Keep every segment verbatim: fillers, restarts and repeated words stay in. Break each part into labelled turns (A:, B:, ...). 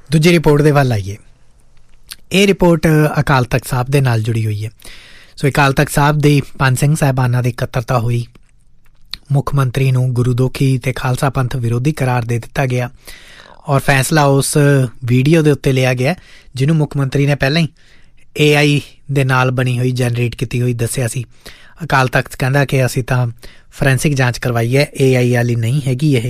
A: ਦੂਜੀ ਰਿਪੋਰਟ ਦੇ ਵੱਲ ਆਈਏ। ਇਹ ਰਿਪੋਰਟ ਅਕਾਲ ਤਖਤ ਸਾਹਿਬ ਦੇ ਨਾਲ ਜੁੜੀ ਹੋਈ ਹੈ। ਸੋ ਅਕਾਲ ਤਖਤ ਸਾਹਿਬ ਦੇ ਪੰਜ ਸਿੰਘ ਸਾਹਿਬਾਨਾਂ ਦੀ ਇਕੱਤਰਤਾ ਹੋਈ। ਮੁੱਖ ਮੰਤਰੀ ਨੂੰ ਗੁਰੂ ਦੋਖੀ ਅਤੇ ਖਾਲਸਾ ਪੰਥ ਵਿਰੋਧੀ ਕਰਾਰ ਦੇ ਦਿੱਤਾ ਗਿਆ ਔਰ ਫੈਸਲਾ ਉਸ ਵੀਡੀਓ ਦੇ ਉੱਤੇ ਲਿਆ ਗਿਆ ਜਿਹਨੂੰ ਮੁੱਖ ਮੰਤਰੀ ਨੇ ਪਹਿਲਾਂ ਹੀ ਏ ਆਈ ਦੇ ਨਾਲ ਬਣੀ ਹੋਈ ਜਨਰੇਟ ਕੀਤੀ ਹੋਈ ਦੱਸਿਆ ਸੀ। ਅਕਾਲ ਤਖਤ ਕਹਿੰਦਾ ਕਿ ਅਸੀਂ ਤਾਂ ਫੋਰੈਂਸਿਕ ਜਾਂਚ ਕਰਵਾਈ ਹੈ, ਏ ਆਈ ਵਾਲੀ ਨਹੀਂ ਹੈਗੀ ਇਹ।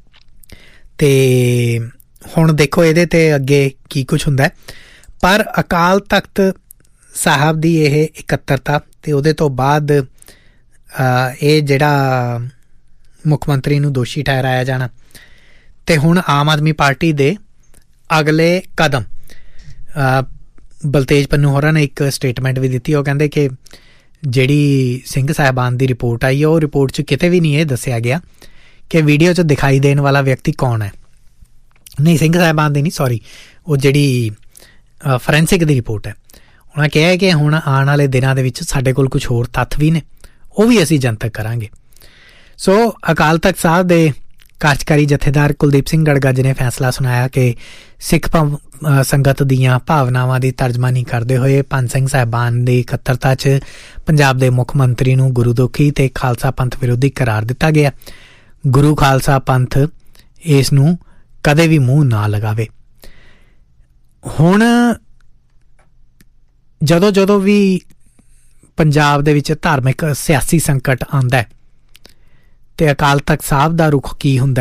A: ਅਤੇ ਹੁਣ ਦੇਖੋ ਇਹਦੇ 'ਤੇ ਅੱਗੇ ਕੀ ਕੁਛ ਹੁੰਦਾ। ਪਰ ਅਕਾਲ ਤਖਤ ਸਾਹਿਬ ਦੀ ਇਹ ਇਕੱਤਰਤਾ ਅਤੇ ਉਹਦੇ ਤੋਂ ਬਾਅਦ ਇਹ ਜਿਹੜਾ ਮੁੱਖ ਮੰਤਰੀ ਨੂੰ ਦੋਸ਼ੀ ਠਹਿਰਾਇਆ ਜਾਣਾ ਅਤੇ ਹੁਣ ਆਮ ਆਦਮੀ ਪਾਰਟੀ ਦੇ ਅਗਲੇ ਕਦਮ। ਬਲਤੇਜ ਪੰਨੂ ਹੋਰਾਂ ਨੇ ਇੱਕ ਸਟੇਟਮੈਂਟ ਵੀ ਦਿੱਤੀ। ਉਹ ਕਹਿੰਦੇ ਕਿ ਜਿਹੜੀ ਸਿੰਘ ਸਾਹਿਬਾਨ ਦੀ ਰਿਪੋਰਟ ਆਈ ਉਹ ਰਿਪੋਰਟ 'ਚ ਕਿਤੇ ਵੀ ਨਹੀਂ ਇਹ ਦੱਸਿਆ ਗਿਆ ਕਿ ਵੀਡੀਓ 'ਚ ਦਿਖਾਈ ਦੇਣ ਵਾਲਾ ਵਿਅਕਤੀ ਕੌਣ ਹੈ। ਨਹੀਂ, ਸਿੰਘ ਸਾਹਿਬਾਨ ਦੀ ਨਹੀਂ, ਸੌਰੀ, ਉਹ ਜਿਹੜੀ ਫੋਰੈਂਸਿਕ ਦੀ ਰਿਪੋਰਟ ਹੈ। ਉਹਨਾਂ ਕਿਹਾ ਕਿ ਹੁਣ ਆਉਣ ਵਾਲੇ ਦਿਨਾਂ ਦੇ ਵਿੱਚ ਸਾਡੇ ਕੋਲ ਕੁਛ ਹੋਰ ਤੱਥ ਵੀ ਨੇ, ਉਹ ਵੀ ਅਸੀਂ ਜਨਤਕ ਕਰਾਂਗੇ। ਸੋ ਅਕਾਲ ਤਖਤ ਸਾਹਿਬ ਦੇ ਕਾਰਜਕਾਰੀ ਜਥੇਦਾਰ ਕੁਲਦੀਪ ਸਿੰਘ ਗੜਗੱਜ ਨੇ ਫੈਸਲਾ ਸੁਣਾਇਆ ਕਿ ਸਿੱਖ ਸੰਗਤ ਦੀਆਂ ਭਾਵਨਾਵਾਂ ਦੀ ਤਰਜਮਾਨੀ ਕਰਦੇ ਹੋਏ ਪੰਜ ਸਿੰਘ ਸਾਹਿਬਾਨ ਦੀ ਇਕੱਤਰਤਾ 'ਚ ਪੰਜਾਬ ਦੇ ਮੁੱਖ ਮੰਤਰੀ ਨੂੰ ਗੁਰੂ ਦੋਖੀ ਅਤੇ ਖਾਲਸਾ ਪੰਥ ਵਿਰੋਧੀ ਕਰਾਰ ਦਿੱਤਾ ਗਿਆ। ਗੁਰੂ ਖਾਲਸਾ ਪੰਥ ਇਸ ਨੂੰ ਕਦੇ ਵੀ ਮੂੰਹ ਨਾ ਲਗਾਵੇ। ਹੁਣ ਜਦੋਂ ਜਦੋਂ ਵੀ ਪੰਜਾਬ ਦੇ ਵਿੱਚ ਧਾਰਮਿਕ ਸਿਆਸੀ ਸੰਕਟ ਆਉਂਦਾ ਅਤੇ ਅਕਾਲ ਤਖਤ ਸਾਹਿਬ ਦਾ ਰੁਖ ਕੀ ਹੁੰਦਾ,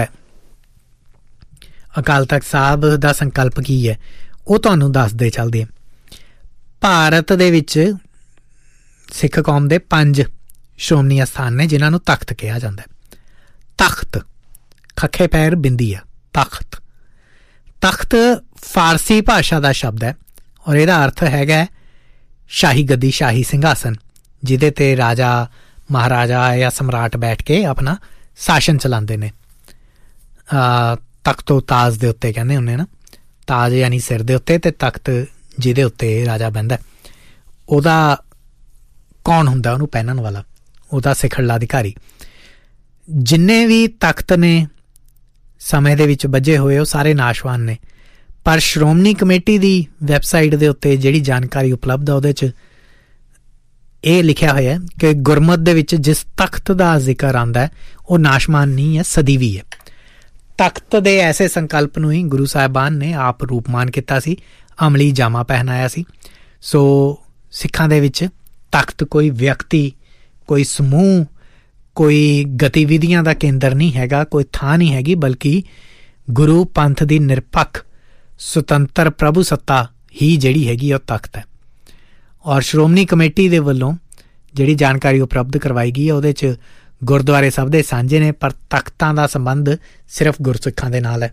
A: ਅਕਾਲ ਤਖਤ ਸਾਹਿਬ ਦਾ ਸੰਕਲਪ ਕੀ ਹੈ, ਉਹ ਤੁਹਾਨੂੰ ਦੱਸਦੇ ਚੱਲਦੇ। ਭਾਰਤ ਦੇ ਵਿੱਚ ਸਿੱਖ ਕੌਮ ਦੇ ਪੰਜ ਸ਼੍ਰੋਮਣੀ ਅਸਥਾਨ ਨੇ ਜਿਨ੍ਹਾਂ ਨੂੰ ਤਖਤ ਕਿਹਾ ਜਾਂਦਾ। ਤਖਤ ਖੱਖੇ ਪੈਰ ਬਿੰਦੀ ਆ, ਤਖਤ। ਤਖਤ ਫਾਰਸੀ ਭਾਸ਼ਾ ਦਾ ਸ਼ਬਦ ਹੈ ਔਰ ਇਹਦਾ ਅਰਥ ਹੈਗਾ ਸ਼ਾਹੀ ਗੱਦੀ, ਸ਼ਾਹੀ ਸਿੰਘਾਸਨ, ਜਿਹਦੇ 'ਤੇ ਰਾਜਾ ਮਹਾਰਾਜਾ ਜਾਂ ਸਮਰਾਟ ਬੈਠ ਕੇ ਆਪਣਾ ਸ਼ਾਸਨ ਚਲਾਉਂਦੇ ਨੇ। ਤਖਤੋ ਤਾਜ ਦੇ ਉੱਤੇ ਕਹਿੰਦੇ ਹੁੰਦੇ ਨਾ, ਤਾਜ ਯਾਨੀ ਸਿਰ ਦੇ ਉੱਤੇ, ਅਤੇ ਤਖਤ ਜਿਹਦੇ ਉੱਤੇ ਰਾਜਾ ਬਹਿੰਦਾ। ਉਹਦਾ ਕੌਣ ਹੁੰਦਾ ਉਹਨੂੰ ਪਹਿਨਣ ਵਾਲਾ, ਉਹਦਾ ਸਿਖਰਲਾ ਅਧਿਕਾਰੀ। ਜਿੰਨੇ ਵੀ ਤਖਤ ਨੇ ਸਮੇਂ ਦੇ ਵਿੱਚ ਬੱਝੇ ਹੋਏ ਉਹ ਸਾਰੇ ਨਾਸ਼ਵਾਨ ਨੇ। ਪਰ ਸ਼੍ਰੋਮਣੀ ਕਮੇਟੀ ਦੀ ਵੈਬਸਾਈਟ ਦੇ ਉੱਤੇ ਜਿਹੜੀ ਜਾਣਕਾਰੀ ਉਪਲਬਧ ਆ ਉਹਦੇ 'ਚ ਇਹ ਲਿਖਿਆ ਹੋਇਆ ਕਿ ਗੁਰਮਤ ਦੇ ਵਿੱਚ ਜਿਸ ਤਖਤ ਦਾ ਜ਼ਿਕਰ ਆਉਂਦਾ ਉਹ ਨਾਸ਼ਮਾਨ ਨਹੀਂ ਹੈ, ਸਦੀਵੀ ਹੈ। ਤਖਤ ਦੇ ਐਸੇ ਸੰਕਲਪ ਨੂੰ ਹੀ ਗੁਰੂ ਸਾਹਿਬਾਨ ਨੇ ਆਪ ਰੂਪਮਾਨ ਕੀਤਾ ਸੀ, ਅਮਲੀ ਜਾਮਾ ਪਹਿਨਾਇਆ ਸੀ। ਸੋ ਸਿੱਖਾਂ ਦੇ ਵਿੱਚ ਤਖਤ ਕੋਈ ਵਿਅਕਤੀ, ਕੋਈ ਸਮੂਹ, ਕੋਈ ਗਤੀਵਿਧੀਆਂ ਦਾ ਕੇਂਦਰ ਨਹੀਂ ਹੈਗਾ, ਕੋਈ ਥਾਂ ਨਹੀਂ ਹੈਗੀ, ਬਲਕਿ ਗੁਰੂ ਪੰਥ ਦੀ ਨਿਰਪੱਖ ਸੁਤੰਤਰ ਪ੍ਰਭੂ ਸੱਤਾ ਹੀ ਜਿਹੜੀ ਹੈਗੀ ਉਹ ਤਖਤ ਹੈ। ਔਰ ਸ਼੍ਰੋਮਣੀ ਕਮੇਟੀ ਦੇ ਵੱਲੋਂ ਜਿਹੜੀ ਜਾਣਕਾਰੀ ਉਪਲਬਧ ਕਰਵਾਈ ਗਈ ਹੈ ਉਹਦੇ 'ਚ ਗੁਰਦੁਆਰੇ ਸਭ ਦੇ ਸਾਂਝੇ ਨੇ, ਪਰ ਤਖਤਾਂ ਦਾ ਸੰਬੰਧ ਸਿਰਫ ਗੁਰਸਿੱਖਾਂ ਦੇ ਨਾਲ ਹੈ।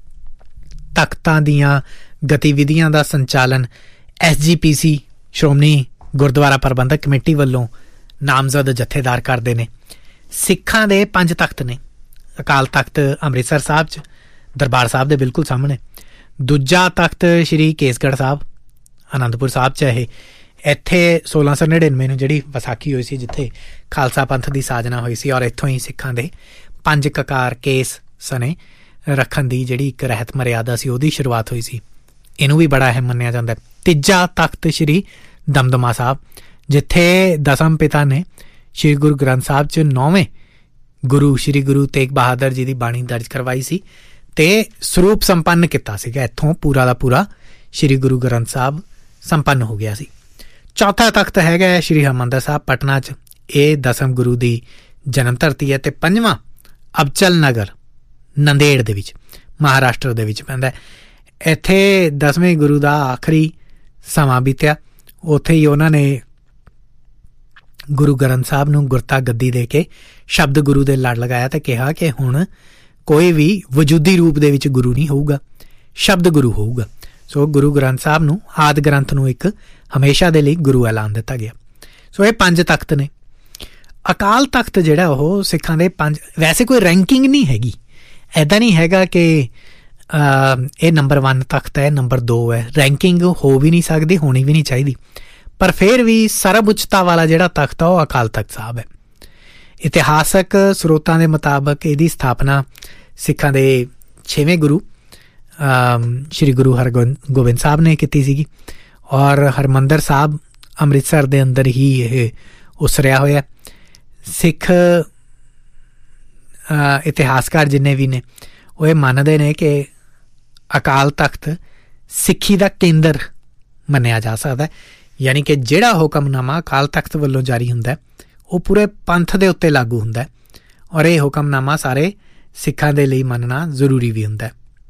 A: ਤਖਤਾਂ ਦੀਆਂ ਗਤੀਵਿਧੀਆਂ ਦਾ ਸੰਚਾਲਨ ਐਸ ਜੀ ਪੀ ਸੀ ਸ਼੍ਰੋਮਣੀ ਗੁਰਦੁਆਰਾ ਪ੍ਰਬੰਧਕ ਕਮੇਟੀ ਵੱਲੋਂ ਨਾਮਜ਼ਦ ਜਥੇਦਾਰ ਕਰਦੇ ਨੇ। ਸਿੱਖਾਂ ਦੇ ਪੰਜ ਤਖਤ ਨੇ। ਅਕਾਲ ਤਖਤ ਅੰਮ੍ਰਿਤਸਰ ਸਾਹਿਬ 'ਚ, ਦਰਬਾਰ ਸਾਹਿਬ ਦੇ ਬਿਲਕੁਲ ਸਾਹਮਣੇ। ਦੂਜਾ ਤਖਤ ਸ਼੍ਰੀ ਕੇਸਗੜ੍ਹ ਸਾਹਿਬ ਅਨੰਦਪੁਰ ਸਾਹਿਬ 'ਚ ਇਹ। ਇੱਥੇ ਸੋਲਾਂ ਸੌ ਨੜਿਨਵੇਂ ਨੂੰ ਜਿਹੜੀ ਵਿਸਾਖੀ ਹੋਈ ਸੀ, ਜਿੱਥੇ ਖਾਲਸਾ ਪੰਥ ਦੀ ਸਾਜਨਾ ਹੋਈ ਸੀ, ਔਰ ਇੱਥੋਂ ਹੀ ਸਿੱਖਾਂ ਦੇ ਪੰਜ ਕਕਾਰ ਕੇਸ ਸਣੇ ਰੱਖਣ ਦੀ ਜਿਹੜੀ ਇੱਕ ਰਹਿਤ ਮਰਿਆਦਾ ਸੀ ਉਹਦੀ ਸ਼ੁਰੂਆਤ ਹੋਈ ਸੀ। ਇਹਨੂੰ ਵੀ ਬੜਾ ਅਹਿਮ ਮੰਨਿਆ ਜਾਂਦਾ। ਤੀਜਾ ਤਖਤ ਸ਼੍ਰੀ ਦਮਦਮਾ ਸਾਹਿਬ, ਜਿੱਥੇ ਦਸਮ ਪਿਤਾ ਨੇ ਸ਼੍ਰੀ ਗੁਰੂ ਗ੍ਰੰਥ ਸਾਹਿਬ 'ਚ ਨੌਵੇਂ ਗੁਰੂ ਸ਼੍ਰੀ ਗੁਰੂ ਤੇਗ ਬਹਾਦਰ ਜੀ ਦੀ ਬਾਣੀ ਦਰਜ ਕਰਵਾਈ ਸੀ ਅਤੇ ਸਰੂਪ ਸੰਪੰਨ ਕੀਤਾ ਸੀਗਾ। ਇੱਥੋਂ ਪੂਰਾ ਦਾ ਪੂਰਾ ਸ਼੍ਰੀ ਗੁਰੂ ਗ੍ਰੰਥ ਸਾਹਿਬ ਸੰਪੰਨ ਹੋ ਗਿਆ ਸੀ। ਚੌਥਾ ਤਖਤ ਹੈਗਾ ਸ਼੍ਰੀ ਹਰਿਮੰਦਰ ਸਾਹਿਬ ਪਟਨਾ 'ਚ। ਇਹ ਦਸਮ ਗੁਰੂ ਦੀ ਜਨਮ ਧਰਤੀ ਹੈ। ਅਤੇ ਪੰਜਵਾਂ ਅਬਚਲ ਨਗਰ ਨੰਦੇੜ ਦੇ ਵਿੱਚ, ਮਹਾਰਾਸ਼ਟਰ ਦੇ ਵਿੱਚ ਪੈਂਦਾ। ਇੱਥੇ ਦਸਵੇਂ ਗੁਰੂ ਦਾ ਆਖਰੀ ਸਮਾਂ ਬੀਤਿਆ। ਉੱਥੇ ਹੀ ਉਹਨਾਂ ਨੇ ਗੁਰੂ ਗ੍ਰੰਥ ਸਾਹਿਬ ਨੂੰ ਗੁਰਤਾ ਗੱਦੀ ਦੇ ਕੇ ਸ਼ਬਦ ਗੁਰੂ ਦੇ ਲੜ ਲਗਾਇਆ ਅਤੇ ਕਿਹਾ ਕਿ ਹੁਣ ਕੋਈ ਵੀ ਵਜੂਦੀ ਰੂਪ ਦੇ ਵਿੱਚ ਗੁਰੂ ਨਹੀਂ ਹੋਊਗਾ, ਸ਼ਬਦ ਗੁਰੂ ਹੋਊਗਾ। ਸੋ ਗੁਰੂ ਗ੍ਰੰਥ ਸਾਹਿਬ ਨੂੰ, ਆਦਿ ਗ੍ਰੰਥ ਨੂੰ ਇੱਕ ਹਮੇਸ਼ਾ ਦੇ ਲਈ ਗੁਰੂ ਐਲਾਨ ਦਿੱਤਾ ਗਿਆ। ਸੋ ਇਹ ਪੰਜ ਤਖਤ ਨੇ। ਅਕਾਲ ਤਖਤ ਜਿਹੜਾ ਉਹ ਸਿੱਖਾਂ ਦੇ ਪੰਜ, ਵੈਸੇ ਕੋਈ ਰੈਂਕਿੰਗ ਨਹੀਂ ਹੈਗੀ। ਇੱਦਾਂ ਨਹੀਂ ਹੈਗਾ ਕਿ ਇਹ ਨੰਬਰ ਵਨ ਤਖਤ ਹੈ, ਨੰਬਰ ਦੋ ਹੈ। ਰੈਂਕਿੰਗ ਹੋ ਵੀ ਨਹੀਂ ਸਕਦੀ, ਹੋਣੀ ਵੀ ਨਹੀਂ ਚਾਹੀਦੀ। ਪਰ ਫਿਰ ਵੀ ਸਰਬ ਉੱਚਤਾ ਵਾਲਾ ਜਿਹੜਾ ਤਖਤ ਆ ਉਹ ਅਕਾਲ ਤਖਤ ਸਾਹਿਬ ਹੈ। ਇਤਿਹਾਸਕ ਸਰੋਤਾਂ ਦੇ ਮੁਤਾਬਕ ਇਹਦੀ ਸਥਾਪਨਾ ਸਿੱਖਾਂ ਦੇ ਛੇਵੇਂ ਗੁਰੂ ਸ਼੍ਰੀ ਗੁਰੂ ਹਰਗੋਬਿੰਦ ਸਾਹਿਬ ਨੇ ਕੀਤੀ ਸੀਗੀ, ਔਰ ਹਰਿਮੰਦਰ ਸਾਹਿਬ ਅੰਮ੍ਰਿਤਸਰ ਦੇ ਅੰਦਰ ਹੀ ਇਹ ਉਸਰਿਆ ਹੋਇਆ। ਸਿੱਖ ਇਤਿਹਾਸਕਾਰ ਜਿੰਨੇ ਵੀ ਨੇ ਉਹ ਇਹ ਮੰਨਦੇ ਨੇ ਕਿ ਅਕਾਲ ਤਖਤ ਸਿੱਖੀ ਦਾ ਕੇਂਦਰ ਮੰਨਿਆ ਜਾ ਸਕਦਾ, ਯਾਨੀ ਕਿ ਜਿਹੜਾ ਹੁਕਮਨਾਮਾ ਅਕਾਲ ਤਖਤ ਵੱਲੋਂ ਜਾਰੀ ਹੁੰਦਾ ਉਹ ਪੂਰੇ ਪੰਥ ਦੇ ਉੱਤੇ ਲਾਗੂ ਹੁੰਦਾ, ਔਰ ਇਹ ਹੁਕਮਨਾਮਾ ਸਾਰੇ ਸਿੱਖਾਂ ਦੇ ਲਈ ਮੰਨਣਾ ਜ਼ਰੂਰੀ ਵੀ ਹੁੰਦਾ।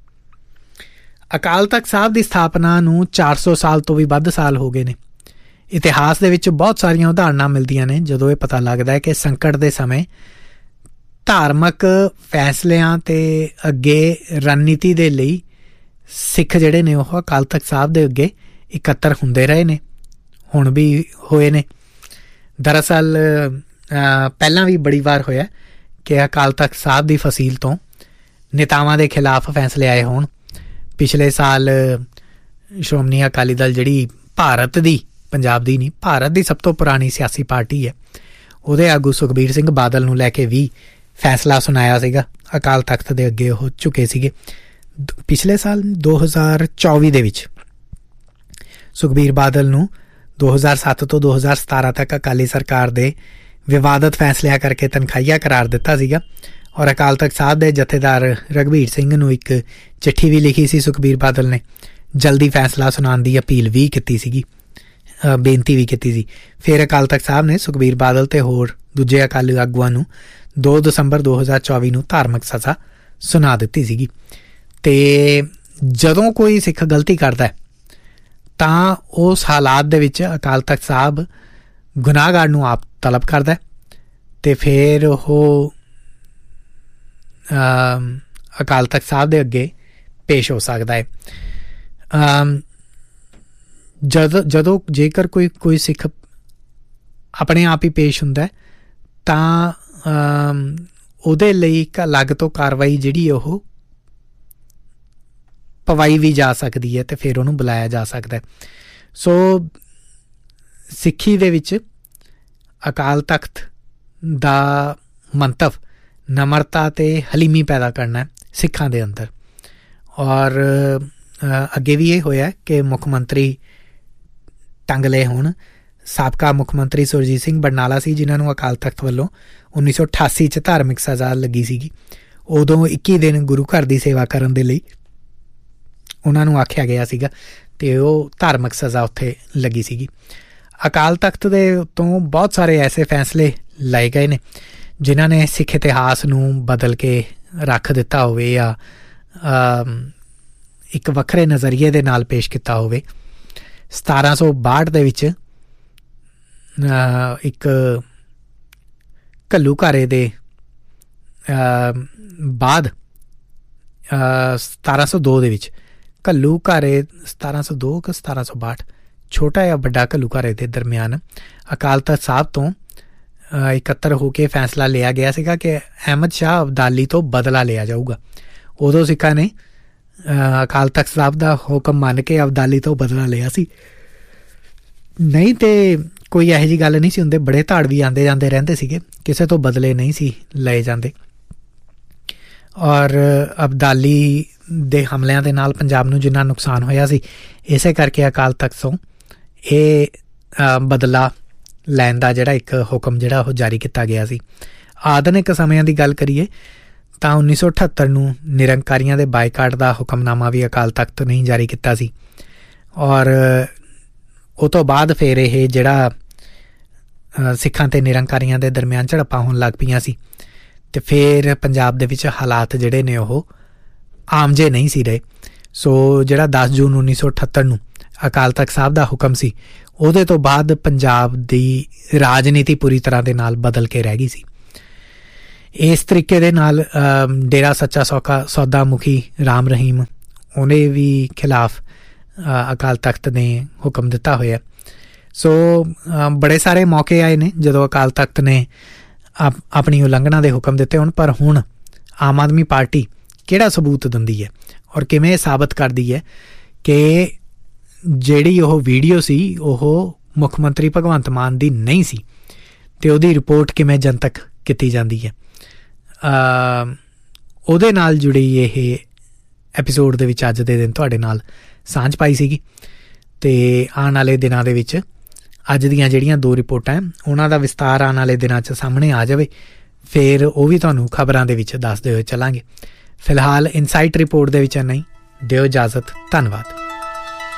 A: ਅਕਾਲ ਤਖਤ ਸਾਹਿਬ ਦੀ ਸਥਾਪਨਾ ਨੂੰ ਚਾਰ ਸੌ ਸਾਲ ਤੋਂ ਵੀ ਵੱਧ ਸਾਲ ਹੋ ਗਏ ਨੇ। ਇਤਿਹਾਸ ਦੇ ਵਿੱਚ ਬਹੁਤ ਸਾਰੀਆਂ ਉਦਾਹਰਨਾਂ ਮਿਲਦੀਆਂ ਨੇ ਜਦੋਂ ਇਹ ਪਤਾ ਲੱਗਦਾ ਹੈ ਕਿ ਸੰਕਟ ਦੇ ਸਮੇਂ ਧਾਰਮਿਕ ਫੈਸਲਿਆਂ ਤੇ ਅੱਗੇ ਰਣਨੀਤੀ ਦੇ ਲਈ ਸਿੱਖ ਜਿਹੜੇ ਨੇ ਉਹ ਅਕਾਲ ਤਖਤ ਸਾਹਿਬ ਦੇ ਅੱਗੇ ਇਕੱਤਰ ਹੁੰਦੇ ਰਹੇ ਨੇ, ਹੁਣ ਵੀ ਹੋਏ ਨੇ। ਦਰਅਸਲ ਪਹਿਲਾਂ ਵੀ ਬੜੀ ਵਾਰ ਹੋਇਆ ਕਿ ਅਕਾਲ ਤਖਤ ਸਾਹਿਬ ਦੀ ਫਸੀਲ ਤੋਂ ਨੇਤਾਵਾਂ ਦੇ ਖਿਲਾਫ ਫੈਸਲੇ ਆਏ ਹੋਣ। ਪਿਛਲੇ ਸਾਲ ਸ਼੍ਰੋਮਣੀ ਅਕਾਲੀ ਦਲ ਜਿਹੜੀ ਭਾਰਤ ਦੀ, ਪੰਜਾਬ ਦੀ ਨਹੀਂ, ਭਾਰਤ ਦੀ ਸਭ ਤੋਂ ਪੁਰਾਣੀ ਸਿਆਸੀ ਪਾਰਟੀ ਹੈ, ਉਹਦੇ ਆਗੂ ਸੁਖਬੀਰ ਸਿੰਘ ਬਾਦਲ ਨੂੰ ਲੈ ਕੇ ਵੀ ਫੈਸਲਾ ਸੁਣਾਇਆ ਸੀਗਾ। ਅਕਾਲ ਤਖਤ ਦੇ ਅੱਗੇ ਉਹ ਝੁਕੇ ਸੀਗੇ। ਪਿਛਲੇ ਸਾਲ ਦੋ ਹਜ਼ਾਰ ਚੌਵੀ ਦੇ ਵਿੱਚ ਸੁਖਬੀਰ ਬਾਦਲ ਨੂੰ ਦੋ ਹਜ਼ਾਰ ਸੱਤ ਤੋਂ ਦੋ ਹਜ਼ਾਰ ਸਤਾਰਾਂ ਤੱਕ ਅਕਾਲੀ ਸਰਕਾਰ ਦੇ ਵਿਵਾਦਤ ਫੈਸਲਿਆਂ ਕਰਕੇ ਤਨਖਾਹੀਆ ਕਰਾਰ ਦਿੱਤਾ ਸੀਗਾ, ਔਰ ਅਕਾਲ ਤਖਤ ਸਾਹਿਬ ਦੇ ਜਥੇਦਾਰ ਰਘਬੀਰ ਸਿੰਘ ਨੂੰ ਇੱਕ ਚਿੱਠੀ ਵੀ ਲਿਖੀ ਸੀ ਸੁਖਬੀਰ ਬਾਦਲ ਨੇ, ਜਲਦੀ ਫੈਸਲਾ ਸੁਣਾਉਣ ਦੀ ਅਪੀਲ ਵੀ ਕੀਤੀ ਸੀਗੀ, ਬੇਨਤੀ ਵੀ ਕੀਤੀ ਸੀ। ਫਿਰ ਅਕਾਲ ਤਖਤ ਸਾਹਿਬ ਨੇ ਸੁਖਬੀਰ ਬਾਦਲ ਤੇ ਹੋਰ ਦੂਜੇ ਅਕਾਲੀ ਆਗੂਆਂ ਨੂੰ ਦੋ ਦਸੰਬਰ ਦੋ ਹਜ਼ਾਰ ਚੌਵੀ ਨੂੰ ਧਾਰਮਿਕ ਸਜ਼ਾ ਸੁਣਾ ਦਿੱਤੀ ਸੀਗੀ। ਤੇ ਜਦੋਂ ਕੋਈ ਸਿੱਖ ਗਲਤੀ ਕਰਦਾ ਤਾਂ ਉਸ ਹਾਲਾਤ ਦੇ ਵਿੱਚ ਅਕਾਲ ਤਖਤ ਸਾਹਿਬ ਗੁਨਾਹਗਾਰ ਨੂੰ ਆਪ ਤਲਬ ਕਰਦਾ ਤੇ ਫਿਰ ਉਹ ਅਕਾਲ ਤਖਤ ਸਾਹਿਬ ਦੇ ਅੱਗੇ ਪੇਸ਼ ਹੋ ਸਕਦਾ ਹੈ। ਜਦ ਜਦੋਂ ਜੇਕਰ ਕੋਈ ਕੋਈ ਸਿੱਖ ਆਪਣੇ ਆਪ ਹੀ ਪੇਸ਼ ਹੁੰਦਾ ਤਾਂ ਉਹਦੇ ਲਈ ਇੱਕ ਅਲੱਗ ਤੋਂ ਕਾਰਵਾਈ ਜਿਹੜੀ ਉਹ ਪਵਾਈ ਵੀ ਜਾ ਸਕਦੀ ਹੈ ਤੇ ਫਿਰ ਉਹਨੂੰ ਬੁਲਾਇਆ ਜਾ ਸਕਦਾ। ਸੋ ਸਿੱਖੀ ਦੇ ਵਿੱਚ ਅਕਾਲ ਤਖਤ ਦਾ ਮੰਤਵ ਨਮਰਤਾ ਤੇ ਹਲੀਮੀ ਪੈਦਾ ਕਰਨਾ ਸਿੱਖਾਂ ਦੇ ਅੰਦਰ। ਔਰ ਅੱਗੇ ਵੀ ਇਹ ਹੋਇਆ ਕਿ ਮੁੱਖ ਮੰਤਰੀ ਟੰਗ ਲਏ ਹੋਣ। ਸਾਬਕਾ ਮੁੱਖ ਮੰਤਰੀ ਸੁਰਜੀਤ ਸਿੰਘ ਬਰਨਾਲਾ ਸੀ ਜਿਨ੍ਹਾਂ ਨੂੰ ਅਕਾਲ ਤਖਤ ਵੱਲੋਂ ਉੱਨੀ ਸੌ ਅਠਾਸੀ 'ਚ ਧਾਰਮਿਕ ਸਜ਼ਾ ਲੱਗੀ ਸੀਗੀ। ਉਦੋਂ ਇੱਕੀ ਦਿਨ ਗੁਰੂ ਘਰ ਦੀ ਸੇਵਾ ਕਰਨ ਦੇ ਲਈ ਉਹਨਾਂ ਨੂੰ ਆਖਿਆ ਗਿਆ ਸੀਗਾ ਅਤੇ ਉਹ ਧਾਰਮਿਕ ਸਜ਼ਾ ਉੱਥੇ ਲੱਗੀ ਸੀਗੀ। ਅਕਾਲ ਤਖਤ ਦੇ ਉੱਤੋਂ ਬਹੁਤ ਸਾਰੇ ਐਸੇ ਫੈਸਲੇ ਲਏ ਗਏ ਨੇ ਜਿਨ੍ਹਾਂ ਨੇ ਸਿੱਖ ਇਤਿਹਾਸ ਨੂੰ ਬਦਲ ਕੇ ਰੱਖ ਦਿੱਤਾ ਹੋਵੇ ਜਾਂ ਇੱਕ ਵੱਖਰੇ ਨਜ਼ਰੀਏ ਦੇ ਨਾਲ ਪੇਸ਼ ਕੀਤਾ ਹੋਵੇ। ਸਤਾਰਾਂ ਸੌ ਬਾਹਠ ਦੇ ਵਿੱਚ ਇੱਕ ਘੱਲੂਘਾਰੇ ਦੇ ਬਾਅਦ ਸਤਾਰਾਂ ਸੌ ਦੋ ਦੇ ਵਿੱਚ ਘੱਲੂਘਾਰੇ ਸਤਾਰਾਂ ਸੌ ਦੋ ਕਿ ਸਤਾਰਾਂ ਸੌ ਬਾਹਠ ਛੋਟਾ ਜਾਂ ਵੱਡਾ ਘੱਲੂਘਾਰੇ ਦੇ ਦਰਮਿਆਨ ਅਕਾਲ ਤਖਤ ਸਾਹਿਬ ਤੋਂ ਇਕੱਤਰ ਹੋ ਕੇ ਫੈਸਲਾ ਲਿਆ ਗਿਆ ਸੀਗਾ ਕਿ ਅਹਿਮਦ ਸ਼ਾਹ ਅਬਦਾਲੀ ਤੋਂ ਬਦਲਾ ਲਿਆ ਜਾਊਗਾ। ਉਦੋਂ ਸਿੱਖਾਂ ਨੇ ਅਕਾਲ ਤਖਤ ਸਾਹਿਬ ਦਾ ਹੁਕਮ ਮੰਨ ਕੇ ਅਬਦਾਲੀ ਤੋਂ ਬਦਲਾ ਲਿਆ ਸੀ। ਨਹੀਂ ਤੇ ਕੋਈ ਇਹੋ ਜਿਹੀ ਗੱਲ ਨਹੀਂ ਸੀ ਹੁੰਦੇ, ਬੜੇ ਧਾੜ ਵੀ ਆਉਂਦੇ ਜਾਂਦੇ ਰਹਿੰਦੇ ਸੀਗੇ, ਕਿਸੇ ਤੋਂ ਬਦਲੇ ਨਹੀਂ ਸੀ ਲਏ ਜਾਂਦੇ। ਔਰ ਅਬਦਾਲੀ ਦੇ ਹਮਲਿਆਂ ਦੇ ਨਾਲ ਪੰਜਾਬ ਨੂੰ ਜਿੰਨਾ ਨੁਕਸਾਨ ਹੋਇਆ ਸੀ, ਇਸੇ ਕਰਕੇ ਅਕਾਲ ਤਖਤ ਤੋਂ ਇਹ ਬਦਲਾ ਲੈਣ ਦਾ ਜਿਹੜਾ ਇੱਕ ਹੁਕਮ ਜਿਹੜਾ ਉਹ ਜਾਰੀ ਕੀਤਾ ਗਿਆ ਸੀ। ਆਧੁਨਿਕ ਸਮਿਆਂ ਦੀ ਗੱਲ ਕਰੀਏ ਤਾਂ ਉੱਨੀ ਸੌ ਅਠੱਤਰ ਨੂੰ ਨਿਰੰਕਾਰੀਆਂ ਦੇ ਬਾਈਕਾਟ ਦਾ ਹੁਕਮਨਾਮਾ ਵੀ ਅਕਾਲ ਤਖਤ ਨੇ ਜਾਰੀ ਕੀਤਾ ਸੀ। ਔਰ ਉਹ ਤੋਂ ਬਾਅਦ ਫਿਰ ਇਹ ਜਿਹੜਾ ਸਿੱਖਾਂ ਅਤੇ ਨਿਰੰਕਾਰੀਆਂ ਦੇ ਦਰਮਿਆਨ ਝੜਪਾਂ ਹੋਣ ਲੱਗ ਪਈਆਂ ਸੀ ਅਤੇ ਫਿਰ ਪੰਜਾਬ ਦੇ ਵਿੱਚ ਹਾਲਾਤ ਜਿਹੜੇ ਨੇ ਉਹ ਆਮ ਜਿਹੇ ਨਹੀਂ ਸੀ ਰਹੇ। ਸੋ ਜਿਹੜਾ ਦਸ ਜੂਨ ਉੱਨੀ ਸੌ ਅਠੱਤਰ ਨੂੰ ਅਕਾਲ ਤਖਤ ਸਾਹਿਬ ਦਾ ਹੁਕਮ ਸੀ, ਉਹਦੇ ਤੋਂ ਬਾਅਦ ਪੰਜਾਬ ਦੀ ਰਾਜਨੀਤੀ ਪੂਰੀ ਤਰ੍ਹਾਂ ਦੇ ਨਾਲ ਬਦਲ ਕੇ ਰਹਿ ਗਈ ਸੀ। ਇਸ ਤਰੀਕੇ ਦੇ ਨਾਲ ਡੇਰਾ ਸੱਚਾ ਸੌਖਾ ਸੌਦਾ ਮੁਖੀ ਰਾਮ ਰਹੀਮ ਉਹਨੇ ਵੀ ਖਿਲਾਫ ਅਕਾਲ ਤਖਤ ਨੇ ਹੁਕਮ ਦਿੱਤਾ ਹੋਇਆ। ਸੋ ਬੜੇ ਸਾਰੇ ਮੌਕੇ ਆਏ ਨੇ ਜਦੋਂ ਅਕਾਲ ਤਖਤ ਨੇ ਆਪ ਆਪਣੀ ਉਲੰਘਣਾ ਦੇ ਹੁਕਮ ਦਿੱਤੇ ਹੋਣ, ਪਰ ਹੁਣ ਆਮ ਆਦਮੀ ਪਾਰਟੀ ਕਿਹੜਾ ਸਬੂਤ ਦਿੰਦੀ ਹੈ ਔਰ ਕਿਵੇਂ ਸਾਬਤ ਕਰਦੀ ਹੈ ਕਿ ਜਿਹੜੀ ਉਹ ਵੀਡੀਓ ਸੀ ਉਹ ਮੁੱਖ ਮੰਤਰੀ ਭਗਵੰਤ ਮਾਨ ਦੀ ਨਹੀਂ ਸੀ ਅਤੇ ਉਹਦੀ ਰਿਪੋਰਟ ਕਿਵੇਂ ਜਨਤਕ ਕੀਤੀ ਜਾਂਦੀ ਹੈ। ਉਹਦੇ ਨਾਲ ਜੁੜੀ ਇਹ ਐਪੀਸੋਡ ਦੇ ਵਿੱਚ ਅੱਜ ਦੇ ਦਿਨ ਤੁਹਾਡੇ ਨਾਲ ਸਾਂਝ ਪਾਈ ਸੀਗੀ। ਅਤੇ ਆਉਣ ਵਾਲੇ ਦਿਨਾਂ ਦੇ ਵਿੱਚ ਅੱਜ ਦੀਆਂ ਜਿਹੜੀਆਂ ਦੋ ਰਿਪੋਰਟਾਂ ਉਹਨਾਂ ਦਾ ਵਿਸਤਾਰ ਆਉਣ ਵਾਲੇ ਦਿਨਾਂ 'ਚ ਸਾਹਮਣੇ ਆ ਜਾਵੇ, ਫਿਰ ਉਹ ਵੀ ਤੁਹਾਨੂੰ ਖਬਰਾਂ ਦੇ ਵਿੱਚ ਦੱਸਦੇ ਹੋਏ ਚੱਲਾਂਗੇ। ਫਿਲਹਾਲ ਇਨਸਾਈਟ ਰਿਪੋਰਟ ਦੇ ਵਿੱਚ ਇੰਨਾ ਹੀ। ਦਿਓ ਇਜਾਜ਼ਤ। ਧੰਨਵਾਦ।